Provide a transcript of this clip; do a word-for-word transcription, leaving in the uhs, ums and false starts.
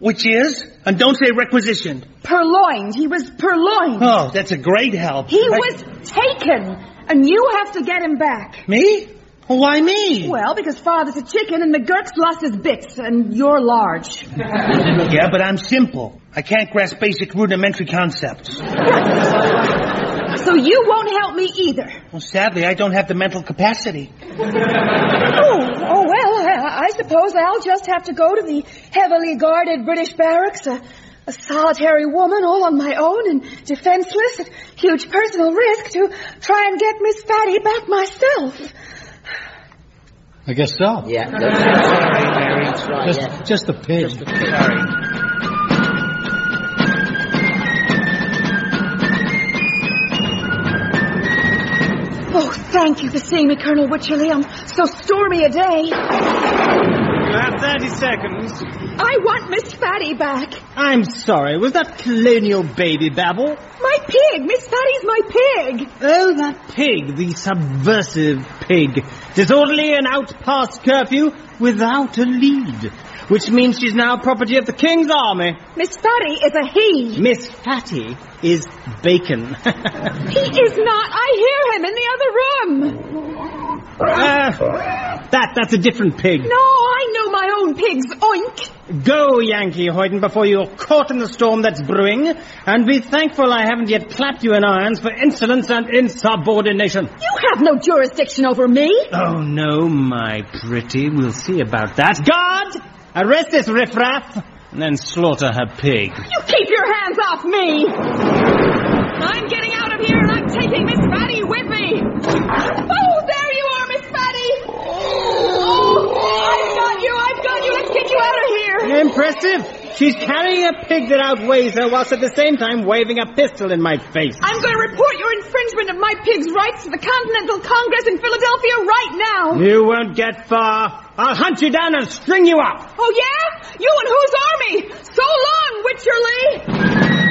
Which is? And don't say requisitioned. Purloined. He was purloined. Oh, that's a great help. He I... was taken, and you have to get him back. Me? Why me? Well, because Father's a chicken and McGurk's lost his bits, and you're large. Yeah, but I'm simple. I can't grasp basic rudimentary concepts. So you won't help me either. Well, sadly, I don't have the mental capacity. Oh, oh well, I, I suppose I'll just have to go to the heavily guarded British barracks, a, a solitary woman all on my own and defenseless at huge personal risk to try and get Miss Fatty back myself. I guess so. Yeah. Sorry, Mary. That's right, Just, yeah. just a pig. Just a pig. Sorry. Oh, thank you for seeing me, Colonel Wycherley. I'm so stormy a day. You have thirty seconds. I want Miss Fatty back. I'm sorry, was that colonial baby babble? My pig! Miss Fatty's my pig! Oh, that pig, the subversive pig. Disorderly and out past curfew without a lead. Which means she's now property of the King's Army. Miss Fatty is a he. Miss Fatty is bacon. He is not. I hear him in the other room. Uh, that, that's a different pig. No, I know my own pigs. Oink. Go, Yankee Hoyden, before you're caught in the storm that's brewing, and be thankful I haven't yet clapped you in irons for insolence and insubordination. You have no jurisdiction over me. Oh, no, my pretty. We'll see about that. Guard! Arrest this riffraff, and then slaughter her pig. You keep your hands off me. I'm getting out of here, and I'm taking Miss Fatty with me. Oh, there you are, Miss Fatty. Oh, I've got you, I've got you. Let's get you out of here. Impressive. She's carrying a pig that outweighs her whilst at the same time waving a pistol in my face. I'm going to report your infringement of my pig's rights to the Continental Congress in Philadelphia right now. You won't get far. I'll hunt you down and string you up. Oh, yeah? You and whose army? So long, Wycherley.